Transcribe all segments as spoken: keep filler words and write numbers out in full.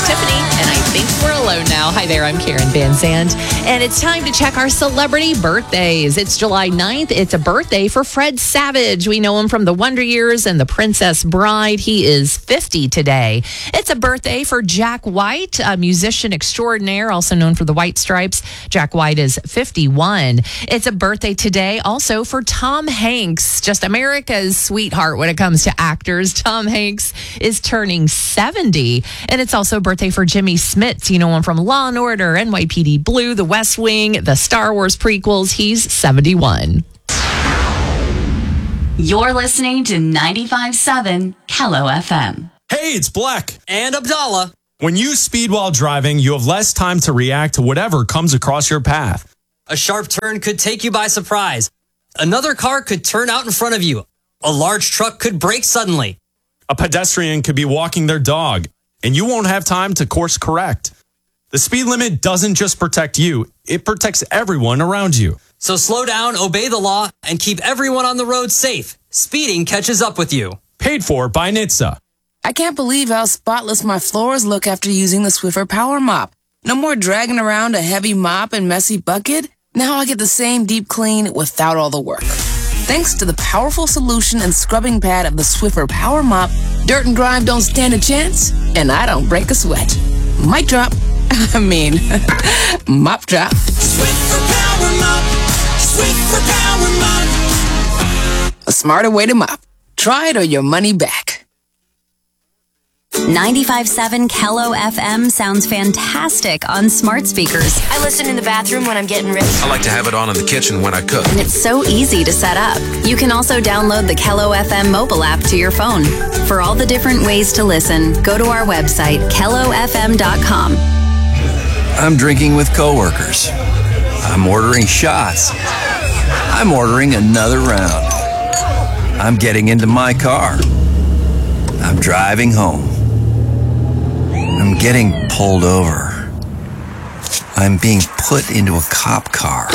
is Tiffany, and I think we're alone now. Hi there, I'm Karen Van Zandt, and it's time to check our celebrity birthdays. It's July ninth. It's a birthday for Fred Savage. We know him from The Wonder Years and The Princess Bride. He is fifty today. It's a birthday for Jack White, a musician extraordinaire, also known for the White Stripes. Jack White is fifty-one. It's a birthday today also for Tom Hanks, just America's sweetheart when it comes to actors. Tom Hanks is turning seventy. And it's also a birthday for Jimmy Smits. You know him from Law and Order, N Y P D Blue, The West Wing, the Star Wars prequels. He's seventy-one. You're listening to ninety-five point seven Kello F M. Hey, it's Black. And Abdallah. When you speed while driving, you have less time to react to whatever comes across your path. A sharp turn could take you by surprise. Another car could turn out in front of you. A large truck could brake suddenly. A pedestrian could be walking their dog, and you won't have time to course correct. The speed limit doesn't just protect you, it protects everyone around you. So slow down, obey the law, and keep everyone on the road safe. Speeding catches up with you. Paid for by N H T S A. I can't believe how spotless my floors look after using the Swiffer Power Mop. No more dragging around a heavy mop and messy bucket. Now I get the same deep clean without all the work. Thanks to the powerful solution and scrubbing pad of the Swiffer Power Mop, dirt and grime don't stand a chance, and I don't break a sweat. Mic drop. I mean, mop drop. Swiffer Power Mop. Swiffer Power Mop. A smarter way to mop. Try it or your money back. ninety-five point seven Kello F M sounds fantastic on smart speakers. I listen in the bathroom when I'm getting ready. I like to have it on in the kitchen when I cook. And it's so easy to set up. You can also download the Kello F M mobile app to your phone. For all the different ways to listen, go to our website, kello f m dot com. I'm drinking with coworkers. I'm ordering shots. I'm ordering another round. I'm getting into my car. I'm driving home. I'm getting pulled over. I'm being put into a cop car.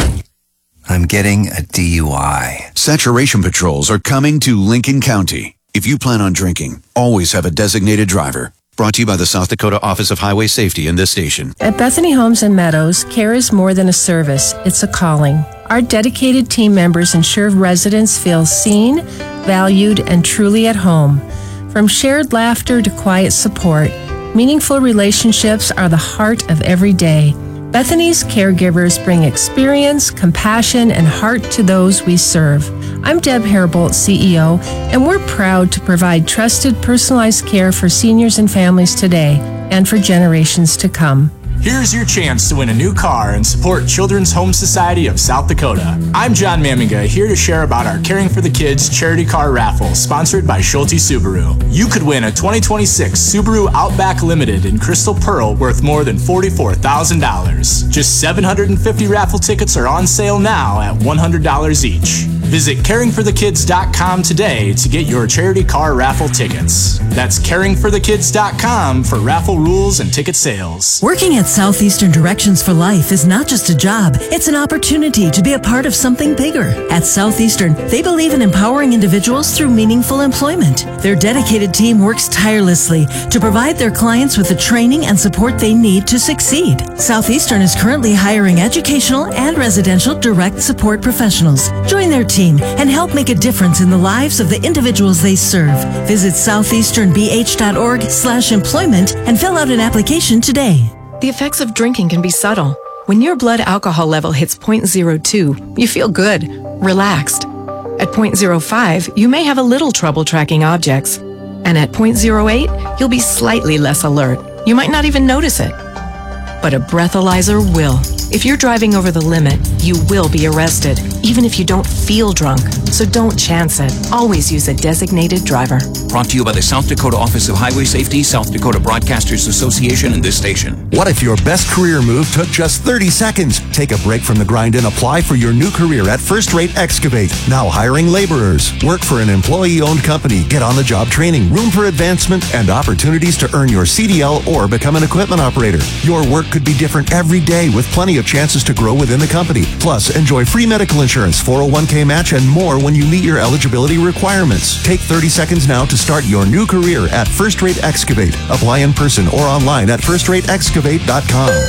I'm getting a D U I. Saturation patrols are coming to Lincoln County. If you plan on drinking, always have a designated driver. Brought to you by the South Dakota Office of Highway Safety and this station. At Bethany Homes and Meadows, care is more than a service, it's a calling. Our dedicated team members ensure residents feel seen, valued, and truly at home. From shared laughter to quiet support, meaningful relationships are the heart of every day. Bethany's caregivers bring experience, compassion, and heart to those we serve. I'm Deb Herbold, C E O, and we're proud to provide trusted, personalized care for seniors and families today and for generations to come. Here's your chance to win a new car and support Children's Home Society of South Dakota. I'm John Maminga, here to share about our Caring for the Kids charity car raffle, sponsored by Schulte Subaru. You could win a twenty twenty-six Subaru Outback Limited in Crystal Pearl worth more than forty-four thousand dollars. Just seven hundred fifty raffle tickets are on sale now at one hundred dollars each. Visit caring for the kids dot com today to get your charity car raffle tickets. That's caring for the kids dot com for raffle rules and ticket sales. Working at Southeastern Directions for Life is not just a job, it's an opportunity to be a part of something bigger. At Southeastern, they believe in empowering individuals through meaningful employment. Their dedicated team works tirelessly to provide their clients with the training and support they need to succeed. Southeastern is currently hiring educational and residential direct support professionals. Join their team and help make a difference in the lives of the individuals they serve. Visit southeastern b h dot org slash employment and fill out an application today. The effects of drinking can be subtle. When your blood alcohol level hits zero point zero two, you feel good, relaxed. At zero point zero five, you may have a little trouble tracking objects. And at zero point zero eight, you'll be slightly less alert. You might not even notice it. But a breathalyzer will. If you're driving over the limit, you will be arrested, even if you don't feel drunk. So don't chance it. Always use a designated driver. Brought to you by the South Dakota Office of Highway Safety, South Dakota Broadcasters Association, and this station. What if your best career move took just thirty seconds? Take a break from the grind and apply for your new career at First Rate Excavate. Now hiring laborers. Work for an employee-owned company. Get on-the-job training, room for advancement, and opportunities to earn your C D L or become an equipment operator. Your work could be different every day with plenty of of chances to grow within the company. Plus, enjoy free medical insurance, four oh one k match, and more when you meet your eligibility requirements. Take thirty seconds now to start your new career at First Rate Excavate. Apply in person or online at first rate excavate dot com.